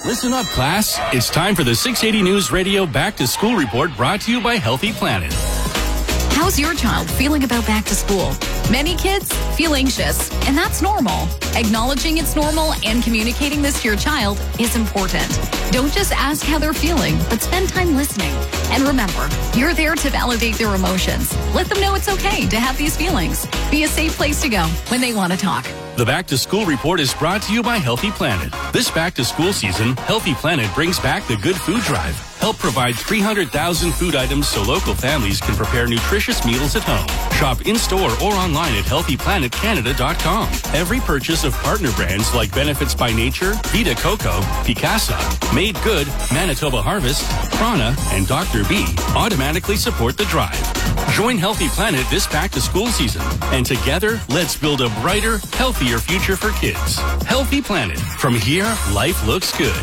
Listen up, class. It's time for the 680 News Radio Back to School Report, brought to you by Healthy Planet. How's your child feeling about back to school? Many kids feel anxious, and that's normal. Acknowledging it's normal and communicating this to your child is important. Don't just ask how they're feeling, but spend time listening. And remember, you're there to validate their emotions. Let them know it's okay to have these feelings. Be a safe place to go when they want to talk. The Back to School Report is brought to you by Healthy Planet. This back to school season, Healthy Planet brings back the Good Food Drive. Help provide 300,000 food items so local families can prepare nutritious meals at home. Shop in-store or online at healthyplanetcanada.com. Every purchase of partner brands like Benefits by Nature, Vita Coco, Picasa, Made Good, Manitoba Harvest, Prana, and Dr. B automatically support the drive. Join Healthy Planet this back-to-school season, and together, let's build a brighter, healthier future for kids. Healthy Planet. From here, life looks good.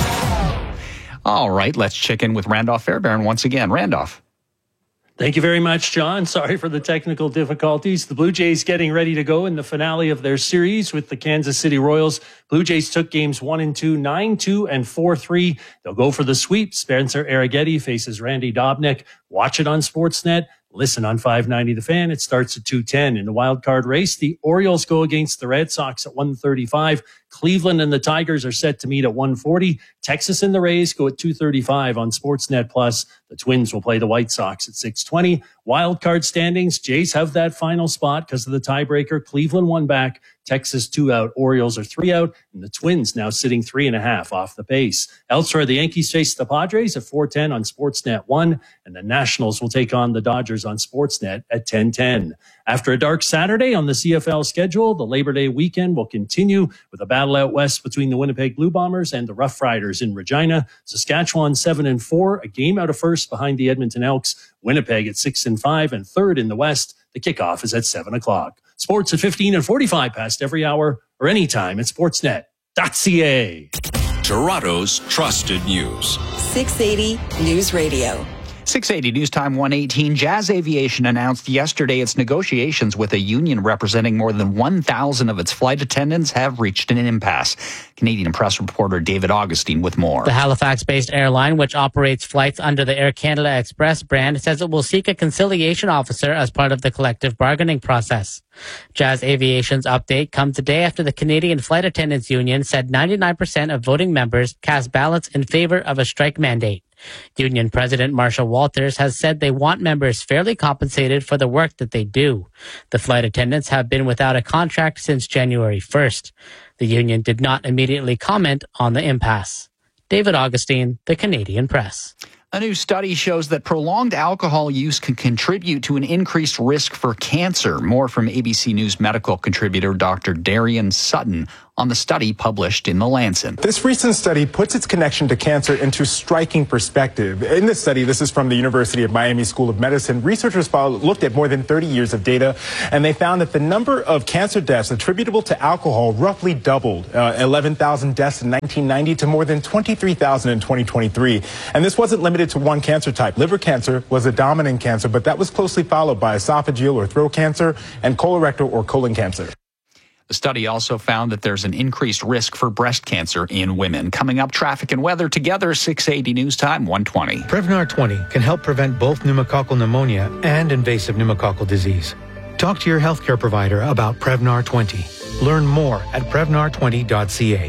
All right, let's check in with Randolph Fairbairn once again. Randolph. Thank you very much, John. Sorry for the technical difficulties. The Blue Jays getting ready to go in the finale of their series with the Kansas City Royals. Blue Jays took games 1 and 2, 9-2 and 4-3. They'll go for the sweep. Spencer Arrighetti faces Randy Dobnak. Watch it on Sportsnet. Listen on 590 The Fan. It starts at 2:10. In the wild card race, the Orioles go against the Red Sox at 1:35. Cleveland and the Tigers are set to meet at 1:40. Texas and the Rays go at 2:35 on Sportsnet Plus. The Twins will play the White Sox at 6:20. Wild card standings, Jays have that final spot because of the tiebreaker. Cleveland 1 back, Texas 2 out, Orioles are 3 out, and the Twins now sitting 3.5 off the pace. Elsewhere, the Yankees face the Padres at 4:10 on Sportsnet 1, and the Nationals will take on the Dodgers on Sportsnet at 10:10. After a dark Saturday on the CFL schedule, the Labor Day weekend will continue with a battle out west between the Winnipeg Blue Bombers and the Rough Riders in Regina. Saskatchewan 7-4, a game out of first behind the Edmonton Elks. Winnipeg at 6-5 and third in the West. The kickoff is at 7 o'clock. Sports at 15 and 45 past every hour or anytime at sportsnet.ca. Toronto's trusted news. 680 News Radio. 680 News Time 118. Jazz Aviation announced yesterday its negotiations with a union representing more than 1,000 of its flight attendants have reached an impasse. Canadian Press reporter David Augustine with more. The Halifax-based airline, which operates flights under the Air Canada Express brand, says it will seek a conciliation officer as part of the collective bargaining process. Jazz Aviation's update comes a day after the Canadian Flight Attendants Union said 99% of voting members cast ballots in favor of a strike mandate. Union President Marshall Walters has said they want members fairly compensated for the work that they do. The flight attendants have been without a contract since January 1st. The union did not immediately comment on the impasse. David Augustine, The Canadian Press. A new study shows that prolonged alcohol use can contribute to an increased risk for cancer. More from ABC News medical contributor Dr. Darian Sutton on the study published in The Lancet. This recent study puts its connection to cancer into striking perspective. In this study, this is from the University of Miami School of Medicine, researchers looked at more than 30 years of data, and they found that the number of cancer deaths attributable to alcohol roughly doubled, 11,000 deaths in 1990 to more than 23,000 in 2023. And this wasn't limited to one cancer type. Liver cancer was a dominant cancer, but that was closely followed by esophageal or throat cancer and colorectal or colon cancer. The study also found that there's an increased risk for breast cancer in women. Coming up, traffic and weather together, 680 News Time, 120. Prevnar 20 can help prevent both pneumococcal pneumonia and invasive pneumococcal disease. Talk to your healthcare provider about Prevnar 20. Learn more at Prevnar20.ca.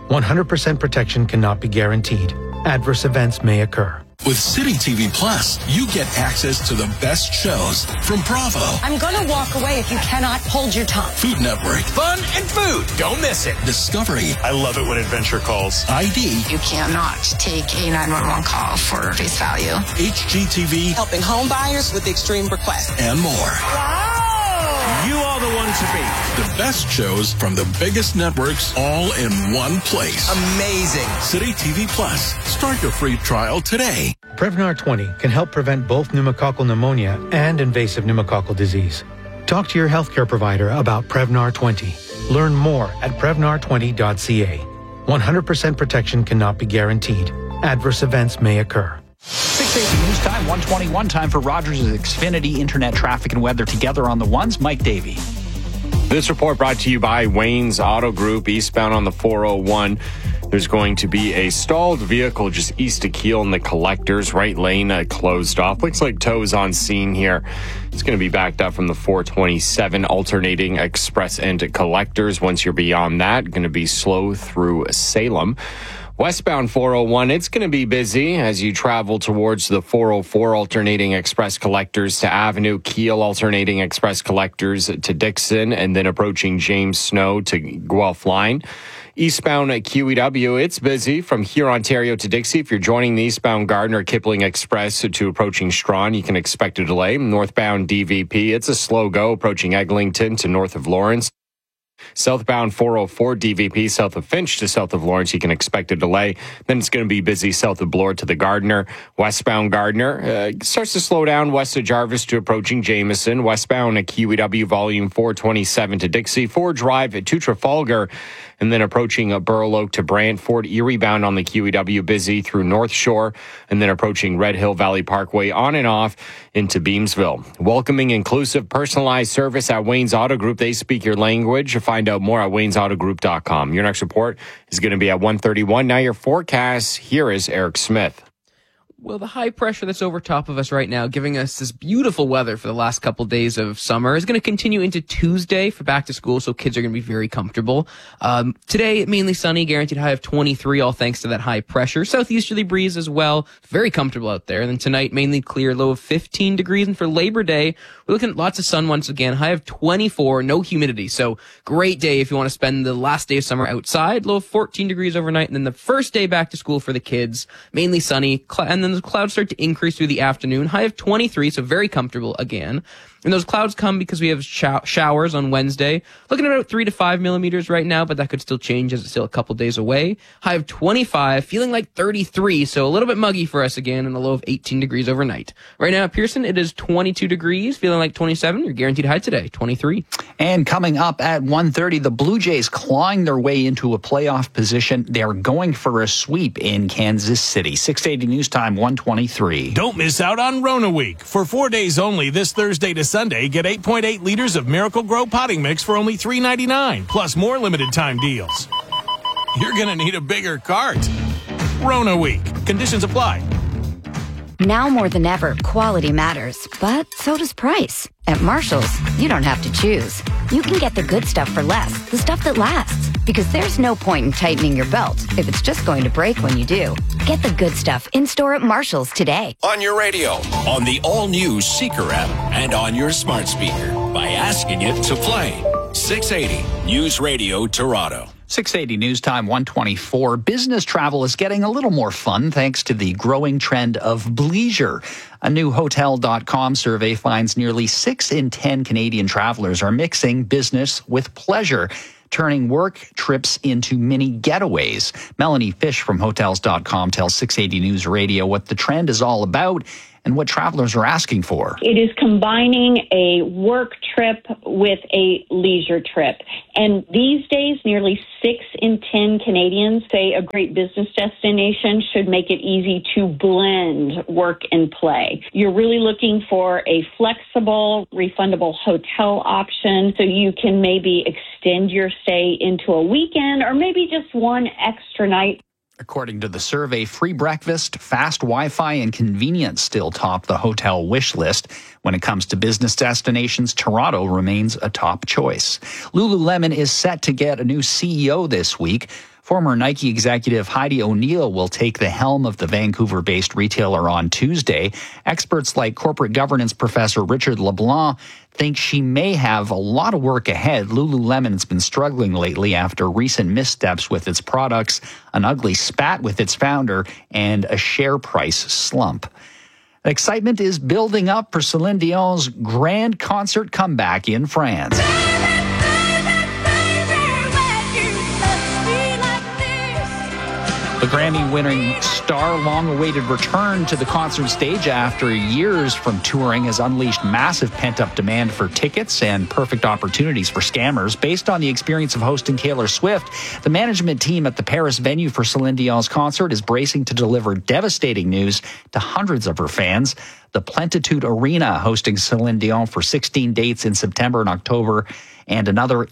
100% protection cannot be guaranteed. Adverse events may occur. With City TV Plus, you get access to the best shows from Bravo. I'm going to walk away if you cannot hold your tongue. Food Network. Fun and food. Don't miss it. Discovery. I love it when Adventure calls. ID. You cannot take a 911 call for face value. HGTV. Helping home buyers with extreme requests. And more. Wow! You are the one to beat. The best shows from the biggest networks all in one place. Amazing. City TV Plus. Start your free trial today. Prevnar 20 can help prevent both pneumococcal pneumonia and invasive pneumococcal disease. Talk to your healthcare provider about Prevnar 20. Learn more at Prevnar20.ca. 100% protection cannot be guaranteed. Adverse events may occur. 680 News Time, 121. Time for Rogers' Xfinity Internet traffic and weather together on the ones. Mike Davey. This report brought to you by Wayne's Auto Group, eastbound on the 401. There's going to be a stalled vehicle just east of Kiel in the Collectors. Right lane closed off. Looks like tow's on scene here. It's going to be backed up from the 427 alternating Express and Collectors. Once you're beyond that, going to be slow through Salem. Westbound 401, it's going to be busy as you travel towards the 404 alternating Express Collectors to Avenue, Kiel alternating Express Collectors to Dixon, and then approaching James Snow to Guelph Line. Eastbound at QEW, it's busy from here, Ontario to Dixie. If you're joining the eastbound Gardner Kipling Express to approaching Strawn, you can expect a delay. Northbound DVP, it's a slow go approaching Eglinton to north of Lawrence. Southbound 404 DVP south of Finch to south of Lawrence, you can expect a delay. Then it's going to be busy south of Bloor to the Gardner. Westbound Gardner starts to slow down west of Jarvis to approaching Jameson. Westbound at QEW volume 427 to Dixie. Ford Drive to Trafalgar. And then approaching Burloak to Brantford. Erie bound on the QEW busy through North Shore. And then approaching Red Hill Valley Parkway on and off into Beamsville. Welcoming, inclusive, personalized service at Wayne's Auto Group. They speak your language. Find out more at waynesautogroup.com. Your next report is going to be at 1:31. Now your forecast. Here is Eric Smith. Well, the high pressure that's over top of us right now, giving us this beautiful weather for the last couple days of summer, is going to continue into Tuesday for back to school, so kids are going to be very comfortable. Today, mainly sunny, guaranteed high of 23, all thanks to that high pressure. Southeasterly breeze as well, very comfortable out there. And then tonight, mainly clear, low of 15 degrees. And for Labor Day, we're looking at lots of sun once again, high of 24, no humidity. So great day if you want to spend the last day of summer outside, low of 14 degrees overnight. And then the first day back to school for the kids, mainly sunny, and then the clouds start to increase through the afternoon, high of 23, so very comfortable again. And those clouds come because we have showers on Wednesday. Looking at about 3 to 5 millimeters right now, but that could still change as it's still a couple days away. High of 25, feeling like 33, so a little bit muggy for us again, and a low of 18 degrees overnight. Right now at Pearson, it is 22 degrees, feeling like 27. Your guaranteed high today, 23. And coming up at 1:30, the Blue Jays clawing their way into a playoff position. They're going for a sweep in Kansas City. 680 News Time, 1:23. Don't miss out on Rona Week. For 4 days only, this Thursday to Sunday, get 8.8 liters of Miracle-Gro potting mix for only $3.99, plus more limited time deals. You're going to need a bigger cart. Rona Week. Conditions apply. Now more than ever, quality matters, but so does price. At Marshall's, you don't have to choose. You can get the good stuff for less, the stuff that lasts. Because there's no point in tightening your belt if it's just going to break when you do. Get the good stuff in-store at Marshall's today. On your radio, on the all-new Seeker app, and on your smart speaker by asking it to play. 680 News Radio Toronto. 680 News Time, 1:24. Business travel is getting a little more fun thanks to the growing trend of bleisure. A new Hotel.com survey finds nearly 6 in 10 Canadian travelers are mixing business with pleasure, turning work trips into mini getaways. Melanie Fish from Hotels.com tells 680 News Radio what the trend is all about and what travelers are asking for. It is combining a work trip with a leisure trip. And these days, nearly 6 in 10 Canadians say a great business destination should make it easy to blend work and play. You're really looking for a flexible, refundable hotel option so you can maybe extend your stay into a weekend or maybe just one extra night. According to the survey, free breakfast, fast Wi-Fi, and convenience still top the hotel wish list. When it comes to business destinations, Toronto remains a top choice. Lululemon is set to get a new CEO this week. Former Nike executive Heidi O'Neill will take the helm of the Vancouver-based retailer on Tuesday. Experts like corporate governance professor Richard LeBlanc think she may have a lot of work ahead. Lululemon has been struggling lately after recent missteps with its products, an ugly spat with its founder, and a share price slump. Excitement is building up for Celine Dion's grand concert comeback in France. The Grammy-winning star long-awaited return to the concert stage after years from touring has unleashed massive pent-up demand for tickets and perfect opportunities for scammers. Based on the experience of hosting Taylor Swift, the management team at the Paris venue for Celine Dion's concert is bracing to deliver devastating news to hundreds of her fans. The Plenitude Arena, hosting Celine Dion for 16 dates in September and October, and another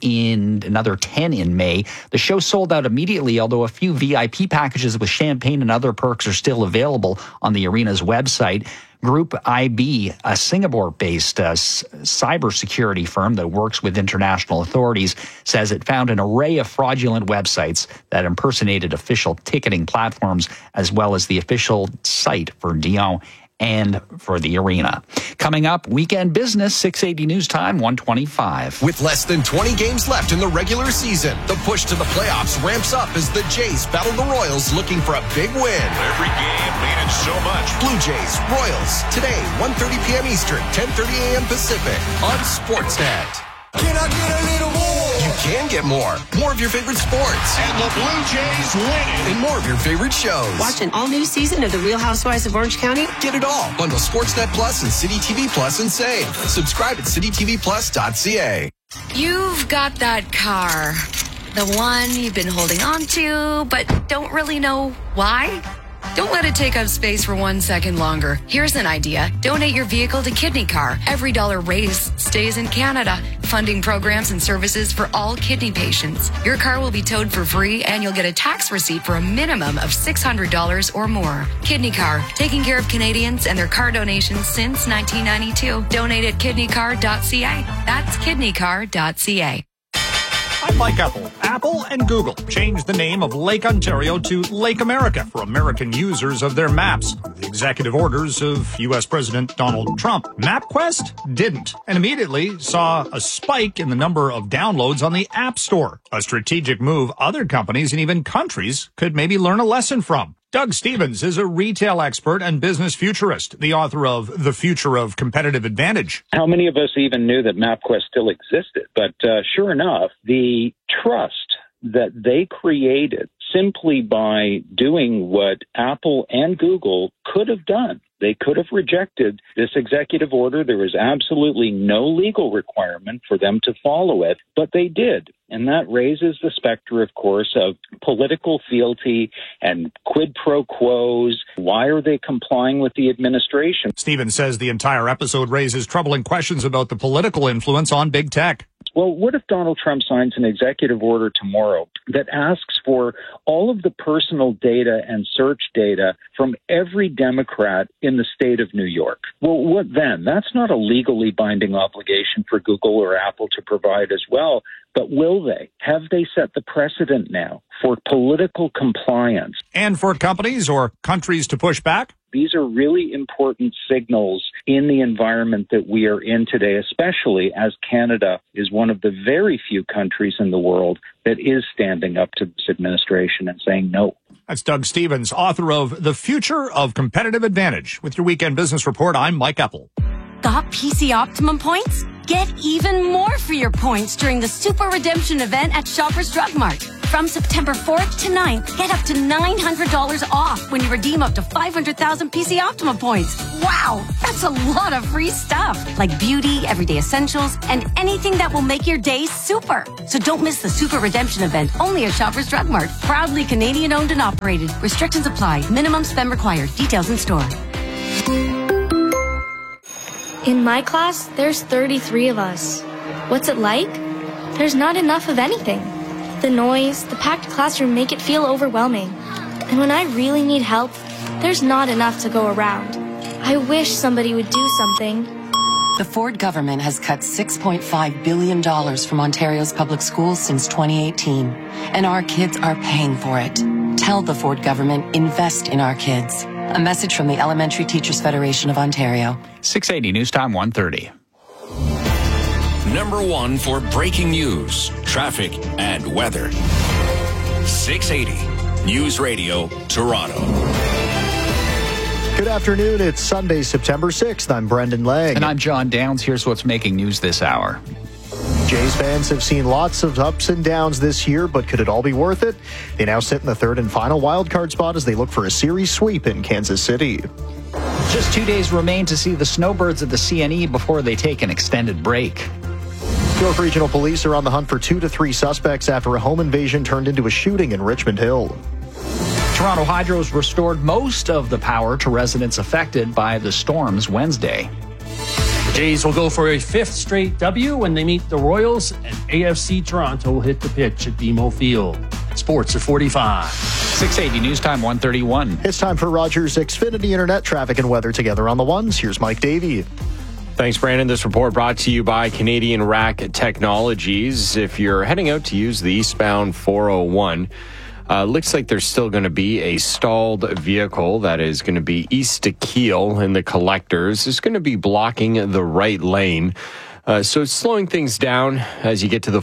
10 in May. The show sold out immediately, although a few VIP packages with champagne and other perks are still available on the arena's website. Group IB, a Singapore-based cybersecurity firm that works with international authorities, says it found an array of fraudulent websites that impersonated official ticketing platforms, as well as the official site for Dion and for the arena. Coming up, Weekend Business, 680 News Time, 1:25. With less than 20 games left in the regular season, the push to the playoffs ramps up as the Jays battle the Royals looking for a big win. Every game meaning so much. Blue Jays, Royals, today, 1:30 p.m. Eastern, 10:30 a.m. Pacific on Sportsnet. Can I get a little more? You can get more. More of your favorite sports. And the Blue Jays winning. And more of your favorite shows. Watch an all-new season of The Real Housewives of Orange County. Get it all. Bundle Sportsnet Plus and City TV Plus and save. Subscribe at citytvplus.ca. You've got that car. The one you've been holding on to, but don't really know why. Don't let it take up space for 1 second longer. Here's an idea. Donate your vehicle to Kidney Car. Every dollar raised stays in Canada, funding programs and services for all kidney patients. Your car will be towed for free, and you'll get a tax receipt for a minimum of $600 or more. Kidney Car, taking care of Canadians and their car donations since 1992. Donate at kidneycar.ca. That's kidneycar.ca. I'm Mike Epple. Apple and Google changed the name of Lake Ontario to Lake America for American users of their maps. The executive orders of U.S. President Donald Trump. MapQuest didn't, and immediately saw a spike in the number of downloads on the App Store. A strategic move other companies and even countries could maybe learn a lesson from. Doug Stevens is a retail expert and business futurist, the author of The Future of Competitive Advantage. How many of us even knew that MapQuest still existed? But sure enough, the trust that they created simply by doing what Apple and Google could have done. They could have rejected this executive order. There was absolutely no legal requirement for them to follow it, but they did. And that raises the specter, of course, of political fealty and quid pro quos. Why are they complying with the administration? Stevens says the entire episode raises troubling questions about the political influence on big tech. Well, what if Donald Trump signs an executive order tomorrow that asks for all of the personal data and search data from every Democrat in the state of New York? Well, what then? That's not a legally binding obligation for Google or Apple to provide as well. But will they? Have they set the precedent now for political compliance? And for companies or countries to push back? These are really important signals in the environment that we are in today, especially as Canada is one of the very few countries in the world that is standing up to this administration and saying no. That's Doug Stevens, author of The Future of Competitive Advantage. With your Weekend Business Report, I'm Mike Epple. Got PC Optimum points? Get even more for your points during the Super Redemption event at Shoppers Drug Mart. From September 4th to 9th, get up to $900 off when you redeem up to 500,000 PC Optimum points. Wow, that's a lot of free stuff, like beauty, everyday essentials, and anything that will make your day super. So don't miss the Super Redemption event, only at Shoppers Drug Mart. Proudly Canadian owned and operated. Restrictions apply. Minimum spend required. Details in store. In my class, there's 33 of us. What's it like? There's not enough of anything. The noise, the packed classroom make it feel overwhelming. And when I really need help, there's not enough to go around. I wish somebody would do something. The Ford government has cut $6.5 billion from Ontario's public schools since 2018. And our kids are paying for it. Tell the Ford government, invest in our kids. A message from the Elementary Teachers Federation of Ontario. 680 News Time 1:30. Number one for breaking news, traffic, and weather. 680 News Radio, Toronto. Good afternoon. It's Sunday, September 6th. I'm Brendan Lang. And I'm John Downs. Here's what's making news this hour. Jays fans have seen lots of ups and downs this year, but could it all be worth it? They now sit in the third and final wildcard spot as they look for a series sweep in Kansas City. Just 2 days remain to see the Snowbirds at the CNE before they take an extended break. York Regional Police are on the hunt for 2 to 3 suspects after a home invasion turned into a shooting in Richmond Hill. Toronto Hydro's restored most of the power to residents affected by the storms Wednesday. Jays will go for a 5th straight W when they meet the Royals, and AFC Toronto will hit the pitch at BMO Field. Sports at 45. 680 News Time 131. It's time for Rogers Xfinity Internet traffic and weather together on the ones. Here's Mike Davey. Thanks, Brandon. This report brought to you by Canadian Rack Technologies. If you're heading out to use the eastbound 401, looks like there's still going to be a stalled vehicle that is going to be east to Kiel in the collectors. It's going to be blocking the right lane. So it's slowing things down as you get to the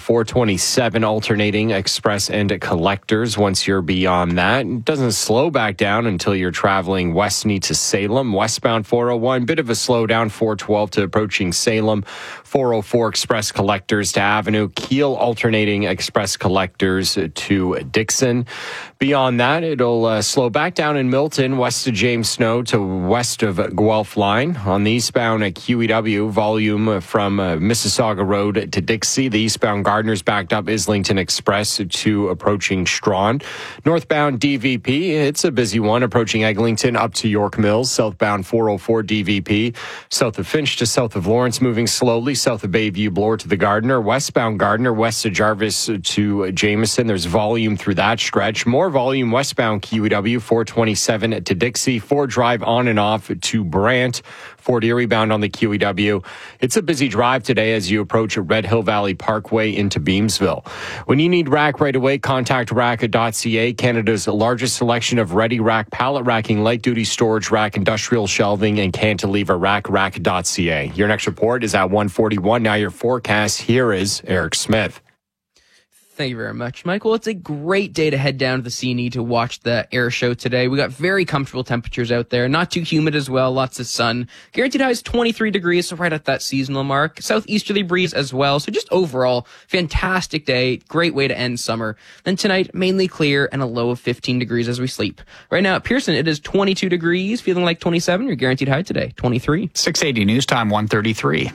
427 alternating express and collectors. Once you're beyond that, it doesn't slow back down until you're traveling Westney to Salem. Westbound 401, bit of a slowdown, 412 to approaching Salem. 404 express collectors to Avenue. Kiel alternating express collectors to Dixon. Beyond that, it'll slow back down in Milton, west of James Snow to west of Guelph Line. On the eastbound at QEW, volume from Mississauga Road to Dixie. The eastbound Gardner's backed up Islington Express to approaching Strawn. Northbound DVP, it's a busy one, approaching Eglinton up to York Mills. Southbound 404 DVP. South of Finch to south of Lawrence, moving slowly. South of Bayview Bloor to the Gardner. Westbound Gardner, west of Jarvis to Jameson. There's volume through that stretch. More volume westbound QEW, 427 to Dixie. 4 drive on and off to Brant. Fort Erie bound on the QEW. It's a busy drive today as you approach Red Hill Valley Parkway into Beamsville. When you need rack right away, contact rack.ca, Canada's largest selection of ready rack, pallet racking, light duty storage rack, industrial shelving, and cantilever rack, rack.ca. Your next report is at 1:41. Now your forecast. Here is Eric Smith. Thank you very much, Michael. It's a great day to head down to the CNE to watch the air show today. We got very comfortable temperatures out there, not too humid as well, lots of sun. Guaranteed high is 23 degrees, so right at that seasonal mark. Southeasterly breeze as well, so just overall, fantastic day, great way to end summer. Then tonight, mainly clear and a low of 15 degrees as we sleep. Right now at Pearson, it is 22 degrees, feeling like 27. Your guaranteed high today, 23. 680 News Time 133.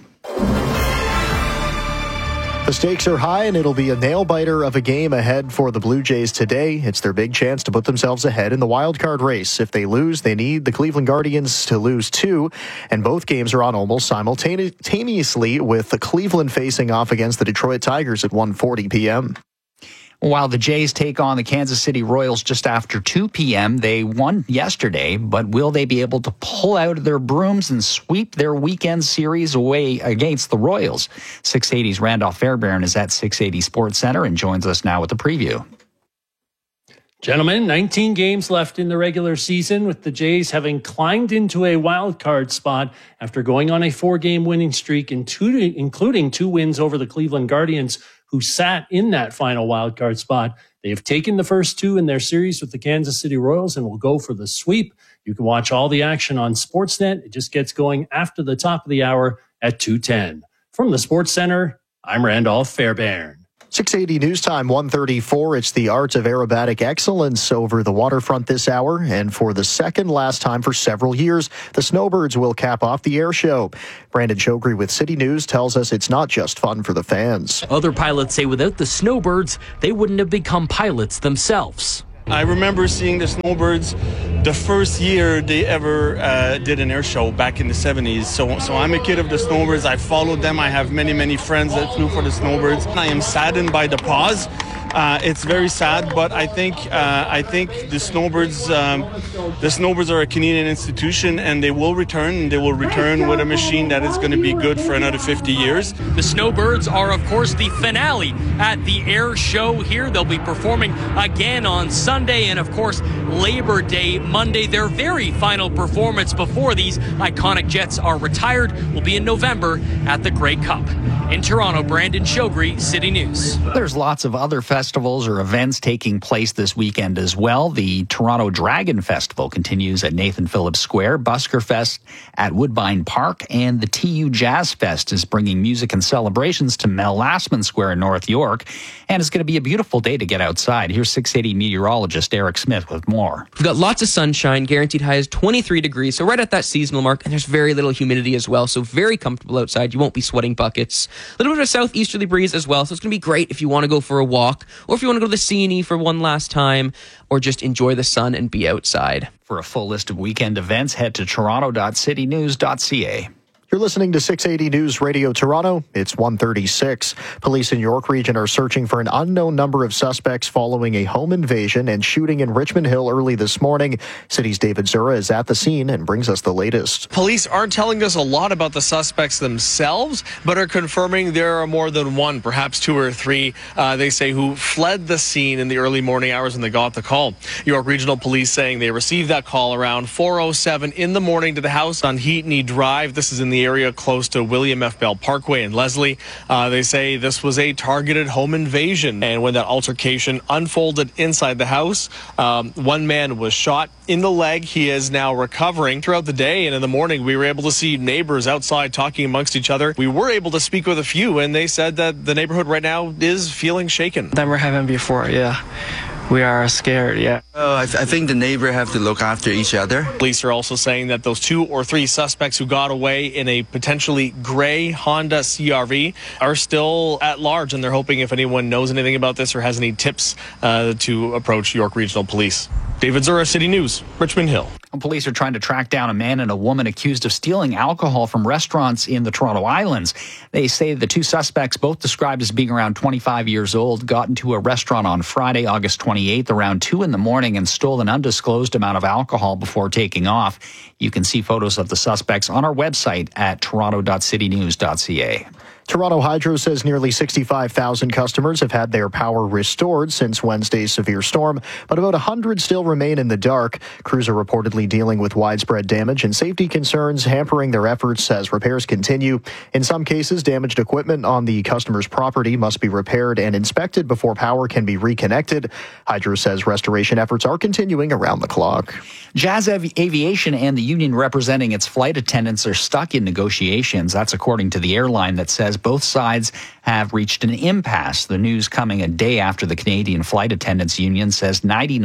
The stakes are high, and it'll be a nail-biter of a game ahead for the Blue Jays today. It's their big chance to put themselves ahead in the wild card race. If they lose, they need the Cleveland Guardians to lose too, and both games are on almost simultaneously, with the Cleveland facing off against the Detroit Tigers at 1:40 p.m. While the Jays take on the Kansas City Royals just after 2 p.m., they won yesterday, but will they be able to pull out their brooms and sweep their weekend series away against the Royals? 680's Randolph Fairbairn is at 680 Sports Center and joins us now with the preview. Gentlemen, 19 games left in the regular season, with the Jays having climbed into a wild card spot after going on a 4-game winning streak, including 2 wins over the Cleveland Guardians, who sat in that final wildcard spot. They have taken the first 2 in their series with the Kansas City Royals and will go for the sweep. You can watch all the action on Sportsnet. It just gets going after the top of the hour at 2:10. From the Sports Center, I'm Randolph Fairbairn. 680 News Time 134. It's the art of aerobatic excellence over the waterfront this hour. And for the second last time for several years, the Snowbirds will cap off the air show. Brandon Chokri with City News tells us it's not just fun for the fans. Other pilots say without the Snowbirds, they wouldn't have become pilots themselves. I remember seeing the Snowbirds the first year they ever did an air show back in the 70s. So I'm a kid of the Snowbirds. I followed them. I have many friends that flew for the Snowbirds. I am saddened by the pause. It's very sad, but I think the Snowbirds are a Canadian institution, and they will return. They will return with a machine that is going to be good for another 50 years. The Snowbirds are, of course, the finale at the air show here. They'll be performing again on Sunday and, of course, Labor Day Monday. Their very final performance before these iconic jets are retired will be in November at the Grey Cup. In Toronto, Brandon Chokri, City News. There's lots of other festivals or events taking place this weekend as well. The Toronto Dragon Festival continues at Nathan Phillips Square, Busker Fest at Woodbine Park, and the TU Jazz Fest is bringing music and celebrations to Mel Lastman Square in North York. And it's going to be a beautiful day to get outside. Here's 680 meteorologist Eric Smith with more. We've got lots of sunshine. Guaranteed high is 23 degrees, so right at that seasonal mark, and there's very little humidity as well, so very comfortable outside. You won't be sweating buckets. A little bit of a southeasterly breeze as well, so it's going to be great if you want to go for a walk, or if you want to go to the CNE for one last time, or just enjoy the sun and be outside. For a full list of weekend events, head to toronto.citynews.ca. You're listening to 680 News Radio Toronto. It's 1:36. Police in York Region are searching for an unknown number of suspects following a home invasion and shooting in Richmond Hill early this morning. City's David Zura is at the scene and brings us the latest. Police aren't telling us a lot about the suspects themselves, but are confirming there are more than one, perhaps two or three, they say, who fled the scene in the early morning hours when they got the call. York Regional Police saying they received that call around 4:07 in the morning to the house on Heatney Drive. This is in the area close to William F. Bell Parkway in Leslie. They say this was a targeted home invasion, and when that altercation unfolded inside the house, one man was shot in the leg. He is now recovering. Throughout the day and in the morning, we were able to see neighbors outside talking amongst each other. We were able to speak with a few, and they said that the neighborhood right now is feeling shaken. Never happened before, yeah. We are scared, yeah. I think the neighbor have to look after each other. Police are also saying that those 2 or 3 suspects who got away in a potentially gray Honda CRV are still at large, and they're hoping if anyone knows anything about this or has any tips to approach York Regional Police. David Zura, City News, Richmond Hill. Police are trying to track down a man and a woman accused of stealing alcohol from restaurants in the Toronto Islands. They say the 2 suspects, both described as being around 25 years old, got into a restaurant on Friday, August 28th, around 2 in the morning and stole an undisclosed amount of alcohol before taking off. You can see photos of the suspects on our website at toronto.citynews.ca. Toronto Hydro says nearly 65,000 customers have had their power restored since Wednesday's severe storm, but about 100 still remain in the dark. Crews are reportedly dealing with widespread damage and safety concerns hampering their efforts as repairs continue. In some cases, damaged equipment on the customer's property must be repaired and inspected before power can be reconnected. Hydro says restoration efforts are continuing around the clock. Jazz Aviation and the union representing its flight attendants are stuck in negotiations. That's according to the airline that says both sides have reached an impasse. The news coming a day after the Canadian Flight Attendants Union says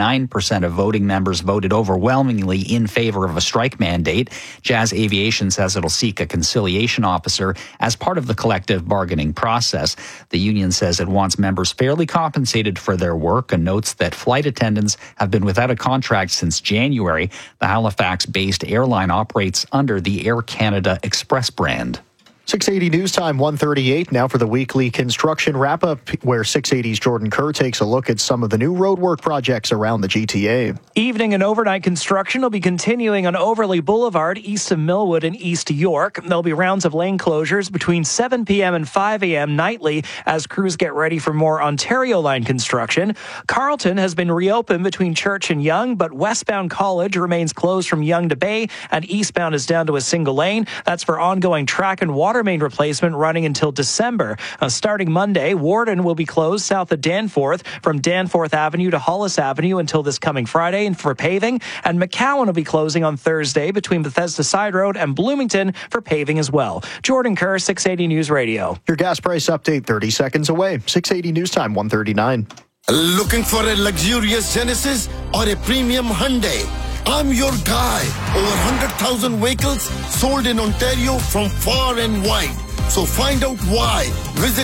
99% of voting members voted overwhelmingly in favor of a strike mandate. Jazz Aviation says it'll seek a conciliation officer as part of the collective bargaining process. The union says it wants members fairly compensated for their work and notes that flight attendants have been without a contract since January. The Halifax-based airline operates under the Air Canada Express brand. 680 News Time, 1:38. Now for the weekly construction wrap-up, where 680's Jordan Kerr takes a look at some of the new roadwork projects around the GTA. Evening and overnight construction will be continuing on Overley Boulevard, east of Millwood and east of York. There'll be rounds of lane closures between 7 p.m. and 5 a.m. nightly as crews get ready for more Ontario line construction. Carleton has been reopened between Church and Yonge, but westbound College remains closed from Yonge to Bay, and eastbound is down to a single lane. That's for ongoing track and water main replacement running until December. Starting Monday, Warden will be closed south of Danforth from Danforth Avenue to Hollis Avenue until this coming Friday and for paving, and McCowan will be closing on Thursday between Bethesda Side Road and Bloomington for paving as well. Jordan Kerr, 680 News Radio. Your gas price update 30 seconds away. 680 News Time, 1:39. Looking for a luxurious Genesis or a premium Hyundai? I'm your guy. Over 100,000 vehicles sold in Ontario from far and wide. So find out why. Visit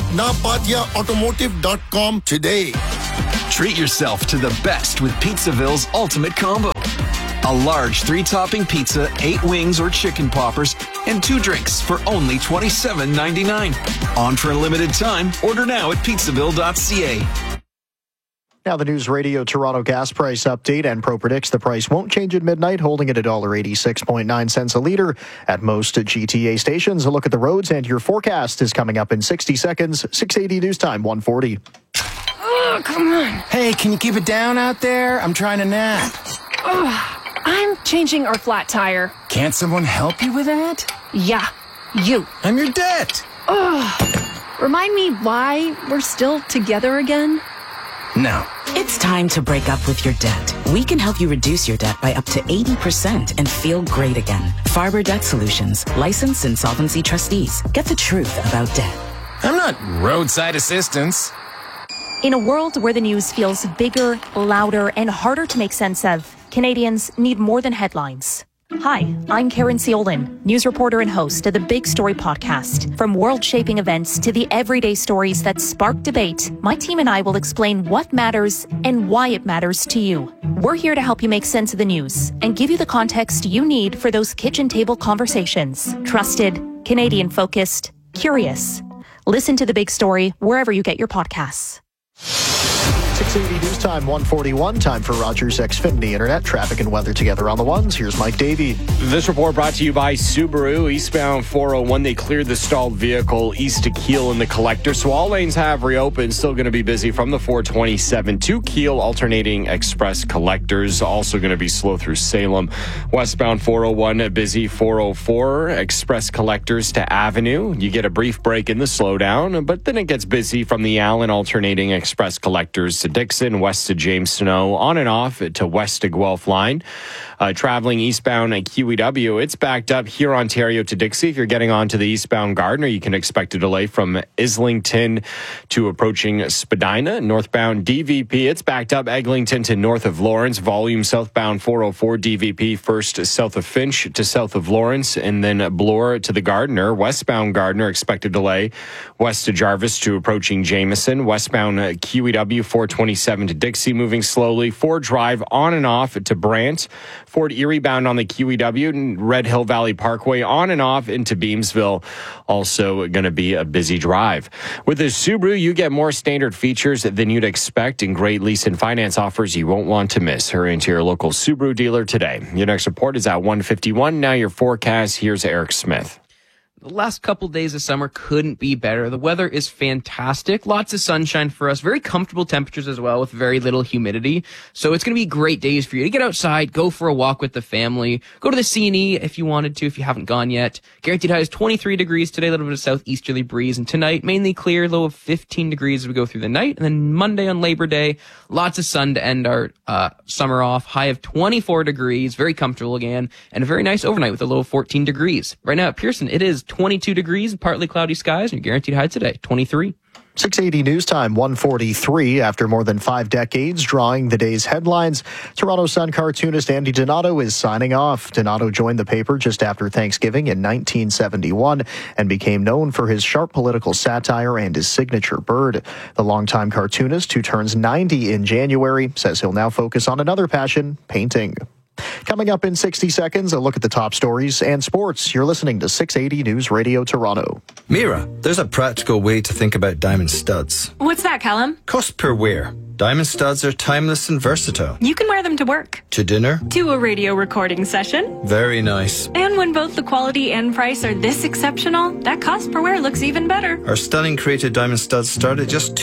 napatiaautomotive.com today. Treat yourself to the best with Pizzaville's Ultimate Combo. A large 3-topping pizza, 8 wings or chicken poppers, and 2 drinks for only $27.99. On for a limited time. Order now at pizzaville.ca. Now the News Radio Toronto gas price update. Enpro predicts the price won't change at midnight, holding at $1.86.9 a litre at most GTA stations. A look at the roads and your forecast is coming up in 60 seconds. 680 News Time, 1:40. Oh, come on. Hey, can you keep it down out there? I'm trying to nap. I'm changing our flat tire. Can't someone help you with that? Yeah, you. I'm your debt. Remind me why we're still together again? No. It's time to break up with your debt. We can help you reduce your debt by up to 80% and feel great again. Farber Debt Solutions, licensed insolvency trustees. Get the truth about debt. I'm not roadside assistance. In a world where the news feels bigger, louder, and harder to make sense of, Canadians need more than headlines. Hi, I'm Karen Seolin, news reporter and host of the Big Story podcast. From world-shaping events to the everyday stories that spark debate, my team and I will explain what matters and why it matters to you. We're here to help you make sense of the news and give you the context you need for those kitchen table conversations. Trusted, Canadian focused, curious. Listen to The Big Story wherever you get your podcasts. 680 News Time, 1:41. Time for Rogers Xfinity Internet. Traffic and weather together on the ones. Here's Mike Davey. This report brought to you by Subaru. Eastbound 401, they cleared the stalled vehicle east to Kiel in the collector, so all lanes have reopened. Still going to be busy from the 427 to Kiel, alternating express collectors. Also going to be slow through Salem. Westbound 401, busy 404, express collectors to Avenue. You get a brief break in the slowdown, but then it gets busy from the Allen, alternating express collectors to Dixon, west to James Snow, on and off to west to Guelph line. Traveling eastbound at QEW, it's backed up here, Ontario to Dixie. If you're getting on to the eastbound Gardiner, you can expect a delay from Islington to approaching Spadina. Northbound DVP, it's backed up Eglinton to north of Lawrence. Volume southbound 404 DVP first south of Finch to south of Lawrence, and then Bloor to the Gardiner. Westbound Gardiner, expected delay west to Jarvis to approaching Jameson. Westbound QEW 427 to Dixie, moving slowly. Ford Drive on and off to Brant. Fort Erie bound on the QEW and Red Hill Valley Parkway on and off into Beamsville. Also going to be a busy drive. With the Subaru, you get more standard features than you'd expect and great lease and finance offers you won't want to miss. Hurry into your local Subaru dealer today. Your next report is at 1:51. Now your forecast. Here's Eric Smith. The last couple days of summer couldn't be better. The weather is fantastic. Lots of sunshine for us. Very comfortable temperatures as well with very little humidity. So it's going to be great days for you to get outside, go for a walk with the family, go to the C&E if you wanted to, if you haven't gone yet. Guaranteed high is 23 degrees today, a little bit of southeasterly breeze. And tonight, mainly clear, low of 15 degrees as we go through the night. And then Monday on Labor Day, lots of sun to end our summer off. High of 24 degrees, very comfortable again. And a very nice overnight with a low of 14 degrees. Right now at Pearson, it is 22 degrees and partly cloudy skies, and your guaranteed high today, 23. 680 News Time, 1:43. After more than 5 decades drawing the day's headlines, Toronto Sun cartoonist Andy Donato is signing off. Donato joined the paper just after Thanksgiving in 1971 and became known for his sharp political satire and his signature bird. The longtime cartoonist, who turns 90 in January, says he'll now focus on another passion, painting. Coming up in 60 seconds, a look at the top stories and sports. You're listening to 680 News Radio Toronto. Mira, there's a practical way to think about diamond studs. What's that, Callum? Cost per wear. Diamond studs are timeless and versatile. You can wear them to work. To dinner. To a radio recording session. Very nice. And when both the quality and price are this exceptional, that cost per wear looks even better. Our stunning created diamond studs start at just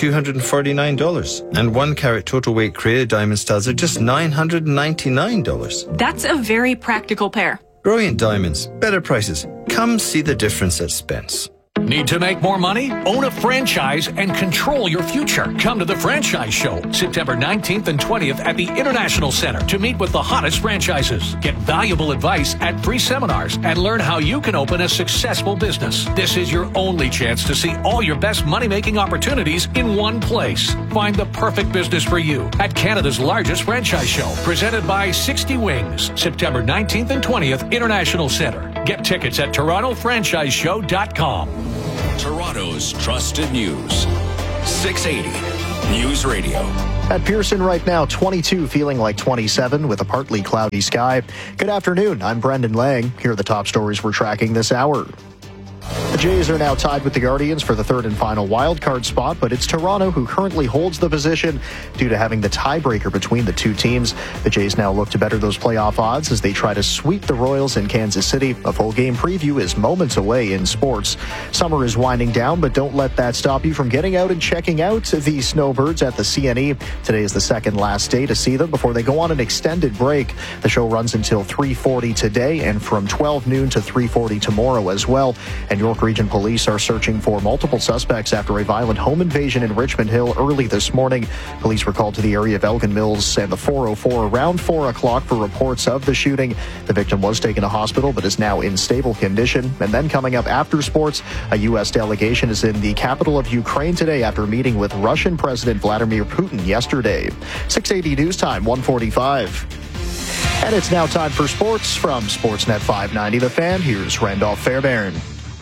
$249. And 1 carat total weight created diamond studs are just $999. That's a very practical pair. Brilliant diamonds. Better prices. Come see the difference at Spence. Need to make more money? Own a franchise and control your future. Come to the Franchise Show, September 19th and 20th at the International Center to meet with the hottest franchises. Get valuable advice at free seminars and learn how you can open a successful business. This is your only chance to see all your best money-making opportunities in one place. Find the perfect business for you at Canada's largest franchise show, presented by 60 Wings, September 19th and 20th, International Center. Get tickets at TorontoFranchiseShow.com. Toronto's trusted news. 680 News Radio. At Pearson right now, 22, feeling like 27 with a partly cloudy sky. Good afternoon. I'm Brendan Lang. Here are the top stories we're tracking this hour. The Jays are now tied with the Guardians for the third and final wildcard spot, but it's Toronto who currently holds the position due to having the tiebreaker between the two teams. The Jays now look to better those playoff odds as they try to sweep the Royals in Kansas City. A full game preview is moments away in sports. Summer is winding down, but don't let that stop you from getting out and checking out the Snowbirds at the CNE. Today is the second last day to see them before they go on an extended break. The show runs until 3:40 today and from 12 noon to 3:40 tomorrow as well. And York Region Police are searching for multiple suspects after a violent home invasion in Richmond Hill early this morning. Police were called to the area of Elgin Mills and the 404 around 4 o'clock for reports of the shooting. The victim was taken to hospital but is now in stable condition. And then coming up after sports, a U.S. delegation is in the capital of Ukraine today after meeting with Russian President Vladimir Putin yesterday. 680 News Time, 1:45. And it's now time for sports from Sportsnet 590 The Fan. Here's Randolph Fairbairn.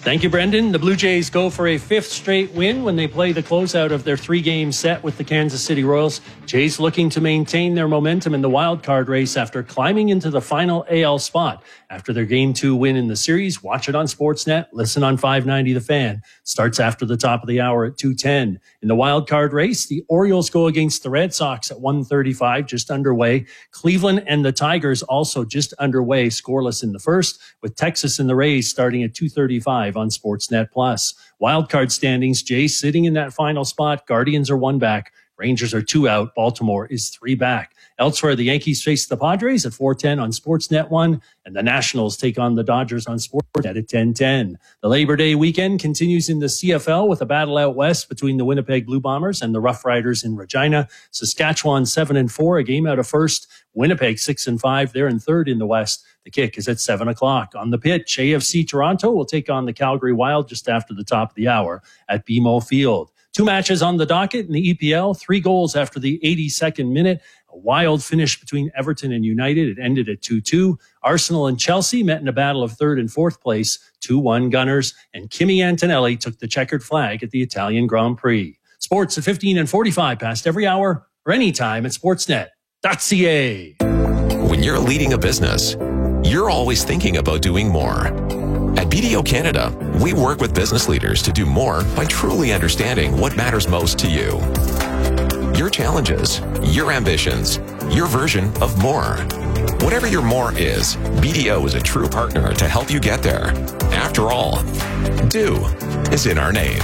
Thank you, Brendan. The Blue Jays go for a 5th straight win when they play the closeout of their 3-game set with the Kansas City Royals. Jays looking to maintain their momentum in the wild card race after climbing into the final AL spot. After their Game 2 win in the series, watch it on Sportsnet, listen on 590 The Fan. Starts after the top of the hour at 2:10. In the wild card race, the Orioles go against the Red Sox at 1:35, just underway. Cleveland and the Tigers also just underway, scoreless in the first, with Texas and the Rays starting at 2:35 on Sportsnet Plus. Wildcard standings, Jays sitting in that final spot. Guardians are 1 back. Rangers are 2 out. Baltimore is 3 back. Elsewhere, the Yankees face the Padres at 4:10 on Sportsnet 1, and the Nationals take on the Dodgers on Sportsnet at 10:10. The Labor Day weekend continues in the CFL with a battle out west between the Winnipeg Blue Bombers and the Rough Riders in Regina. Saskatchewan 7-4, a game out of first. Winnipeg 6-5, they're in third in the West. The kick is at 7 o'clock. On the pitch, AFC Toronto will take on the Calgary Wild just after the top of the hour at BMO Field. 2 matches on the docket in the EPL, 3 goals after the 82nd minute. A wild finish between Everton and United. It ended at 2-2. Arsenal and Chelsea met in a battle of 3rd and 4th place, 2-1 Gunners. And Kimi Antonelli took the checkered flag at the Italian Grand Prix. Sports at 15 and 45 past every hour or anytime at sportsnet.ca. When you're leading a business, you're always thinking about doing more. At BDO Canada, we work with business leaders to do more by truly understanding what matters most to you. Your challenges, your ambitions, your version of more. Whatever your more is, BDO is a true partner to help you get there. After all, do is in our name.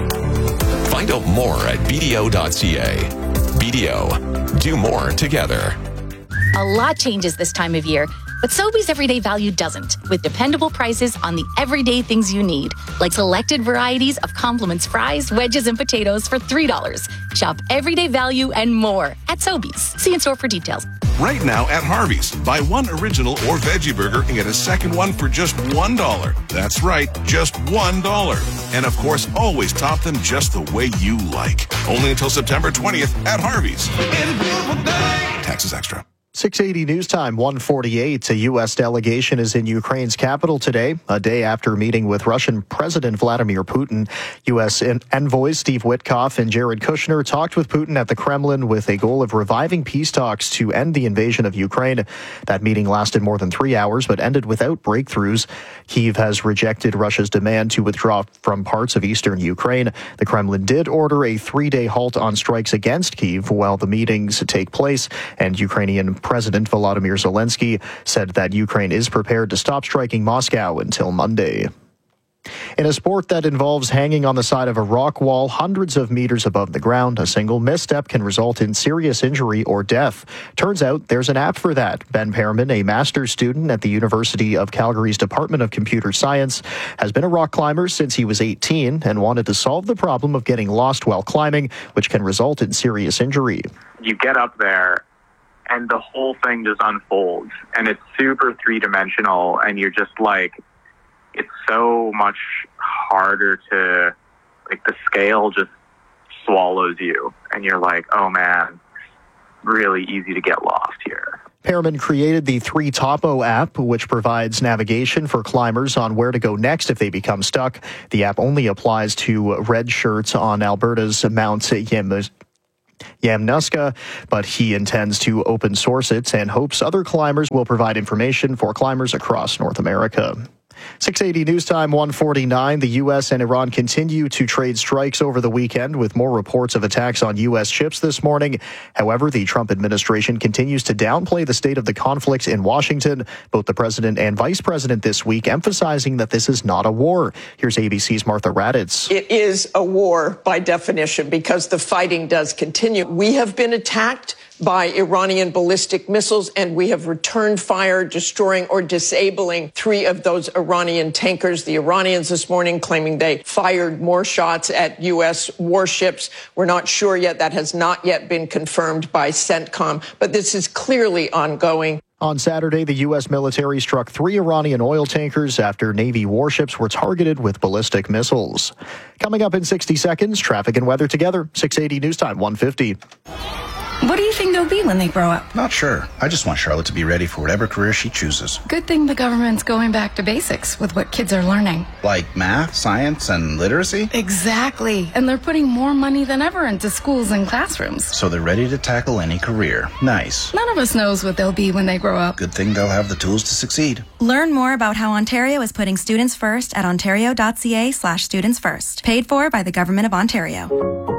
Find out more at BDO.ca. BDO, do more together. A lot changes this time of year, but Sobeys Everyday Value doesn't, with dependable prices on the everyday things you need, like selected varieties of Compliments fries, wedges, and potatoes for $3. Shop Everyday Value and more at Sobeys. See in-store for details. Right now at Harvey's, buy 1 original or veggie burger and get a second one for just $1. That's right, just $1. And of course, always top them just the way you like. Only until September 20th at Harvey's. Taxes extra. 680 News Time, 1:48. A U.S. delegation is in Ukraine's capital today, a day after meeting with Russian President Vladimir Putin. U.S. envoys Steve Witkoff and Jared Kushner talked with Putin at the Kremlin with a goal of reviving peace talks to end the invasion of Ukraine. That meeting lasted more than 3 hours, but ended without breakthroughs. Kyiv has rejected Russia's demand to withdraw from parts of eastern Ukraine. The Kremlin did order a 3-day halt on strikes against Kyiv while the meetings take place, and Ukrainian President Volodymyr Zelensky said that Ukraine is prepared to stop striking Moscow until Monday. In a sport that involves hanging on the side of a rock wall hundreds of meters above the ground, a single misstep can result in serious injury or death. Turns out there's an app for that. Ben Pearman, a master's student at the University of Calgary's Department of Computer Science, has been a rock climber since he was 18 and wanted to solve the problem of getting lost while climbing, which can result in serious injury. You get up there and the whole thing just unfolds, and it's super three-dimensional, and you're just like, it's so much harder to, like, the scale just swallows you, and you're like, oh man, really easy to get lost here. Pearman created the 3Topo app, which provides navigation for climbers on where to go next if they become stuck. The app only applies to red shirts on Alberta's Mount Yamnuska, but he intends to open source it and hopes other climbers will provide information for climbers across North America. 680 News Time, 1:49. The U.S. and Iran continue to trade strikes over the weekend, with more reports of attacks on U.S. ships this morning. However, the Trump administration continues to downplay the state of the conflict in Washington. Both the president and vice president this week emphasizing that this is not a war. Here's ABC's Martha Raddatz. It is a war by definition because the fighting does continue. We have been attacked by Iranian ballistic missiles, and we have returned fire, destroying or disabling 3 of those Iranian tankers. The Iranians this morning claiming they fired more shots at U.S. warships. We're not sure yet. That has not yet been confirmed by CENTCOM, but this is clearly ongoing. On Saturday, the U.S. military struck 3 Iranian oil tankers after Navy warships were targeted with ballistic missiles. Coming up in 60 seconds, traffic and weather together. 680 News Time, 1:50. What do you think they'll be when they grow up? Not sure. I just want Charlotte to be ready for whatever career she chooses. Good thing the government's going back to basics with what kids are learning. Like math, science, and literacy? Exactly. And they're putting more money than ever into schools and classrooms. So they're ready to tackle any career. Nice. None of us knows what they'll be when they grow up. Good thing they'll have the tools to succeed. Learn more about how Ontario is putting students first at ontario.ca/students first. Paid for by the Government of Ontario.